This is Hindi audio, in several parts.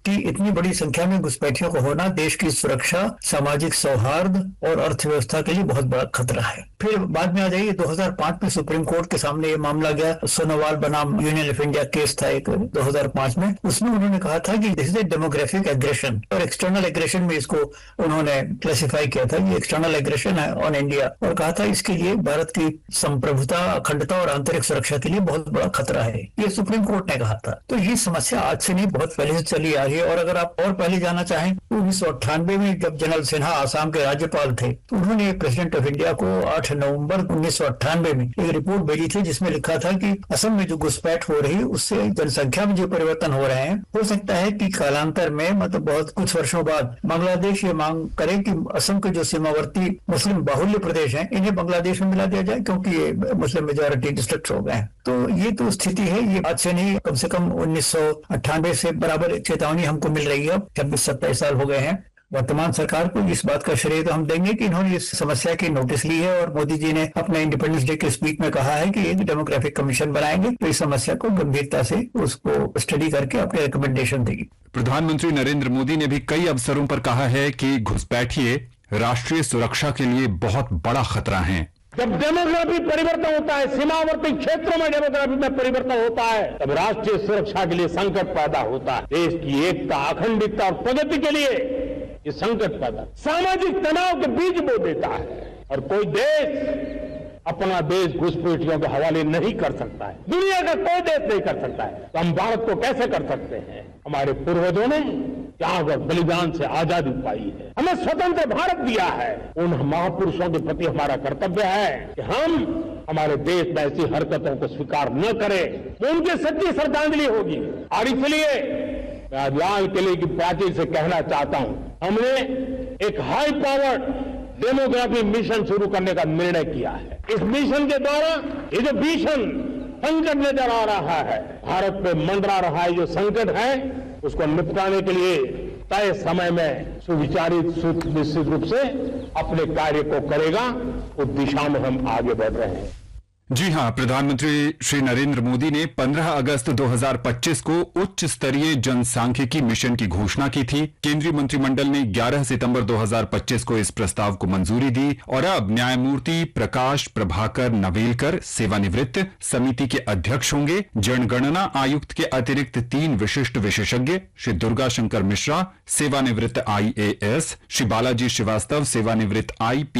कि इतनी बड़ी संख्या में घुसपैठियों को होना देश की सुरक्षा, सामाजिक सौहार्द और अर्थव्यवस्था के लिए बहुत बड़ा खतरा है। फिर बाद में आ जाइए 2005 में सुप्रीम कोर्ट के सामने ये मामला गया, सोनोवाल बनाम यूनियन ऑफ इंडिया केस था एक 2005 में। उसमें उन्होंने कहा था कि this is a demographic aggression, और एक्सटर्नल एग्रेशन में इसको उन्होंने क्लासिफाई किया था, ये एक्सटर्नल एग्रेशन है ऑन इंडिया, और कहा था इसके लिए भारत की संप्रभुता, अखंडता और आंतरिक सुरक्षा के लिए बहुत बड़ा खतरा है। ये सुप्रीम कोर्ट ने कहा था। तो ये समस्या आज से नहीं, बहुत पहले से चली आ रही है। और अगर आप और पहले जाना चाहें तो 1998 में जब जनरल सिन्हा आसाम के राज्यपाल थे तो उन्होंने प्रेसिडेंट ऑफ इंडिया को 8 नवंबर 1998 में एक रिपोर्ट भेजी थी जिसमें लिखा था कि असम में जो घुसपैठ हो रही है उससे जनसंख्या में जो परिवर्तन हो रहे हैं, हो सकता है कि कालांतर में, मतलब बहुत कुछ वर्षों बाद, बांग्लादेश ये मांग करे कि असम के जो सीमावर्ती मुस्लिम बाहुल्य प्रदेश हैं इन्हें बांग्लादेश में मिला दिया जाए, क्योंकि ये मुस्लिम मेजॉरिटी डिस्ट्रिक्ट हो गए हैं। तो ये तो स्थिति है, ये आज से नहीं, कम से कम 1998 से बराबर चेतावनी हमको मिल रही है। 26-27 साल हो गए हैं। वर्तमान सरकार को इस बात का श्रेय तो हम देंगे कि इन्होंने इस समस्या की नोटिस ली है, और मोदी जी ने अपने इंडिपेंडेंस डे के स्पीच में कहा है कि एक डेमोग्राफिक कमीशन बनाएंगे तो इस समस्या को गंभीरता से उसको स्टडी करके अपने रिकमेंडेशन देगी। प्रधानमंत्री नरेंद्र मोदी ने भी कई अवसरों पर कहा है कि घुसपैठिए राष्ट्रीय सुरक्षा के लिए बहुत बड़ा खतरा हैं। जब डेमोग्राफी परिवर्तन होता है, सीमावर्ती क्षेत्रों में डेमोग्राफी में परिवर्तन होता है, तब राष्ट्रीय सुरक्षा के लिए संकट पैदा होता है। देश की एकता, अखंडता और प्रगति के लिए ये संकट पैदा, सामाजिक तनाव के बीज बो देता है। और कोई देश अपना देश घुसपैठियों के हवाले नहीं कर सकता है, दुनिया का कोई देश नहीं कर सकता है। तो हम भारत को कैसे कर सकते हैं? हमारे पूर्वजों ने त्याग और बलिदान से आजादी पाई है, हमें स्वतंत्र भारत दिया है। उन महापुरुषों के प्रति हमारा कर्तव्य है कि हम हमारे देश में ऐसी हरकतों को स्वीकार न करें, वो उनकी सच्ची श्रद्धांजलि होगी। और इसलिए मैं आज लाल किले की प्राचीर से कहना चाहता हूं, हमने एक हाई पावर्ड डेमोग्राफी मिशन शुरू करने का निर्णय किया है। इस मिशन के द्वारा ये जो भीषण संकट नजर आ रहा है, भारत पे मंडरा रहा है जो संकट है, उसको निपटाने के लिए तय समय में सुविचारित निश्चित रूप से अपने कार्य को करेगा। उस दिशा में हम आगे बढ़ रहे हैं। जी हां, प्रधानमंत्री श्री नरेंद्र मोदी ने 15 अगस्त 2025 को उच्च स्तरीय जनसांख्यिकी मिशन की घोषणा की थी। केंद्रीय मंत्रिमंडल ने 11 सितंबर 2025 को इस प्रस्ताव को मंजूरी दी, और अब न्यायमूर्ति प्रकाश प्रभाकर नवेलकर सेवानिवृत्त समिति के अध्यक्ष होंगे। जनगणना आयुक्त के अतिरिक्त 3 विशिष्ट विशेषज्ञ, श्री दुर्गा शंकर मिश्रा सेवानिवृत्त IAS, श्री बालाजी श्रीवास्तव सेवानिवृत्त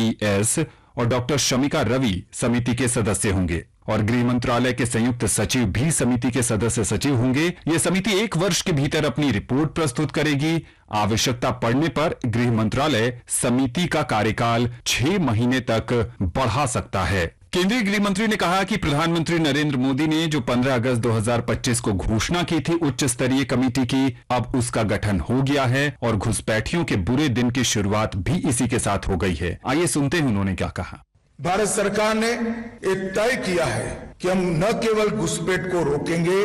IPS और डॉक्टर शमिका रवि समिति के सदस्य होंगे। और गृह मंत्रालय के संयुक्त सचिव भी समिति के सदस्य सचिव होंगे। यह समिति 1 वर्ष के भीतर अपनी रिपोर्ट प्रस्तुत करेगी। आवश्यकता पड़ने पर गृह मंत्रालय समिति का कार्यकाल 6 महीने तक बढ़ा सकता है। केंद्रीय गृह मंत्री ने कहा कि प्रधानमंत्री नरेंद्र मोदी ने जो 15 अगस्त 2025 को घोषणा की थी उच्च स्तरीय कमेटी की, अब उसका गठन हो गया है और घुसपैठियों के बुरे दिन की शुरुआत भी इसी के साथ हो गई है। आइए सुनते हैं उन्होंने क्या कहा। भारत सरकार ने एक तय किया है कि हम न केवल घुसपैठ को रोकेंगे,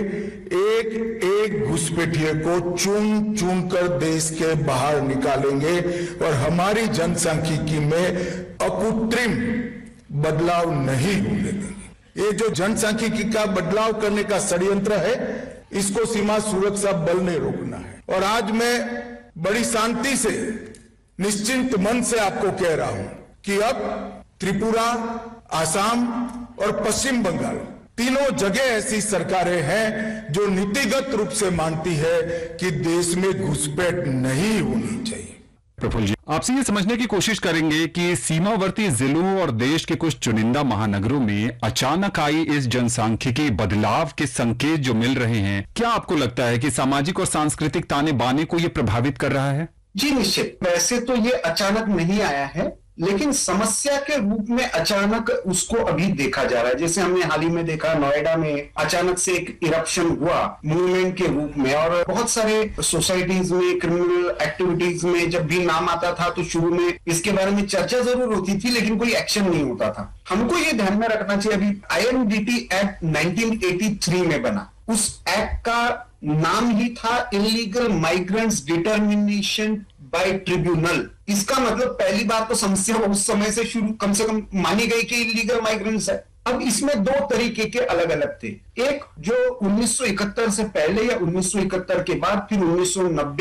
एक एक घुसपैठिए को चुन चुन कर देश के बाहर निकालेंगे और हमारी जनसांख्यिकी में अकृत्रिम बदलाव नहीं होने देंगे। ये जो जनसांख्यिकी का बदलाव करने का षड्यंत्र है, इसको सीमा सुरक्षा बल ने रोकना है। और आज मैं बड़ी शांति से, निश्चिंत मन से आपको कह रहा हूं कि अब त्रिपुरा, आसाम और पश्चिम बंगाल तीनों जगह ऐसी सरकारें हैं जो नीतिगत रूप से मानती है कि देश में घुसपैठ नहीं होनी चाहिए। प्रफुल्ल जी, आपसे ये समझने की कोशिश करेंगे कि सीमावर्ती जिलों और देश के कुछ चुनिंदा महानगरों में अचानक आई इस जनसांख्यिकी बदलाव के संकेत जो मिल रहे हैं, क्या आपको लगता है कि सामाजिक और सांस्कृतिक ताने बाने को ये प्रभावित कर रहा है? जी निश्चित। वैसे तो ये अचानक नहीं आया है, लेकिन समस्या के रूप में अचानक उसको अभी देखा जा रहा है। जैसे हमने हाल ही में देखा, नोएडा में अचानक से एक इरप्शन हुआ मूवमेंट के रूप में, और बहुत सारे सोसाइटीज में, क्रिमिनल एक्टिविटीज में जब भी नाम आता था तो शुरू में इसके बारे में चर्चा जरूर होती थी, लेकिन कोई एक्शन नहीं होता था। हमको ये ध्यान में रखना चाहिए, अभी IMDT एक्ट 1983 में बना, उस एक्ट का नाम ही था illegal migrants determination by tribunal. इसका मतलब पहली बार तो समस्या उस समय से शुरू कम से कम मानी गई कि इलीगल माइग्रेंट्स है। अब इसमें 2 तरीके के अलग अलग थे, एक जो 1971 से पहले या 1971 के बाद, फिर 1990